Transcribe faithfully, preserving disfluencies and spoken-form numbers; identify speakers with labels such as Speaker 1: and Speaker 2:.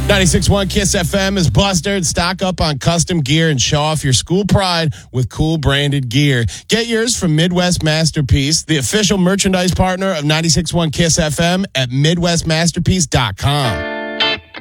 Speaker 1: ninety-six point one Kiss F M is Buster. Stock up on custom gear and show off your school pride with cool branded gear. Get yours from Midwest Masterpiece, the official merchandise partner of ninety-six point one Kiss F M at midwest masterpiece dot com.